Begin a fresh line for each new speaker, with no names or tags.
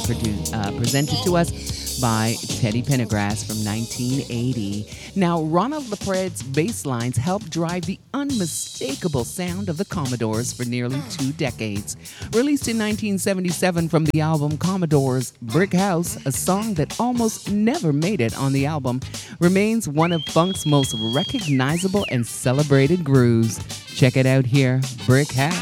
presented to us by Teddy Pendergrass from 1980. Now, Ronald LaPrede's bass lines helped drive the unmistakable sound of the Commodores for nearly 2 decades. Released in 1977 from the album Commodore's Brick House, a song that almost never made it on the album, remains one of funk's most recognizable and celebrated grooves. Check it out here, Brick House.